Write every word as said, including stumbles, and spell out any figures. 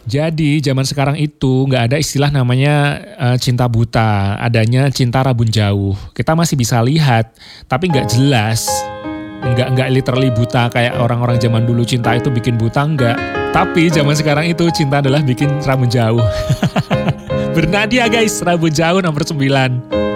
Jadi zaman sekarang itu nggak ada istilah namanya eh, cinta buta, adanya cinta rabun jauh. Kita masih bisa lihat, tapi nggak jelas. Nggak nggak literally buta kayak orang-orang zaman dulu cinta itu bikin buta nggak. Tapi zaman sekarang itu cinta adalah bikin rabun jauh. Bernadia guys, rabun jauh nomor sembilan.